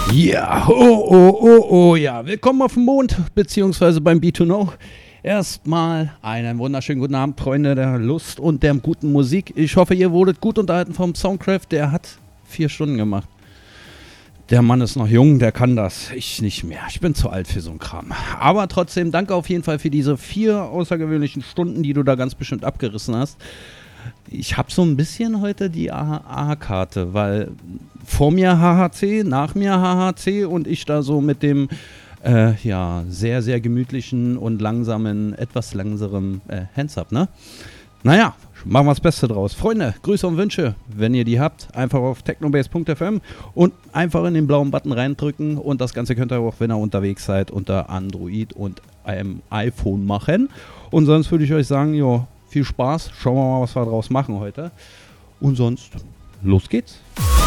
Ja, oh, ja. Willkommen auf dem Mond, beziehungsweise beim B2Know. Erstmal einen wunderschönen guten Abend, Freunde der Lust und der guten Musik. Ich hoffe, ihr wurdet gut unterhalten vom Soundcraft. Der hat 4 Stunden gemacht. Der Mann ist noch jung, der kann das. Ich nicht mehr. Ich bin zu alt für so einen Kram. Aber trotzdem, danke auf jeden Fall für diese 4 außergewöhnlichen Stunden, die du da ganz bestimmt abgerissen hast. Ich habe so ein bisschen heute die AHA-Karte, weil vor mir HHC, nach mir HHC und ich da so mit dem sehr, sehr gemütlichen und langsamen, etwas langsamen Hands-Up, ne? Naja, machen wir das Beste draus. Freunde, Grüße und Wünsche, wenn ihr die habt, einfach auf technobase.fm und einfach in den blauen Button reindrücken und das Ganze könnt ihr auch, wenn ihr unterwegs seid, unter Android und einem iPhone machen. Und sonst würde ich euch sagen, jo, viel Spaß, schauen wir mal, was wir draus machen heute. Und sonst, los geht's.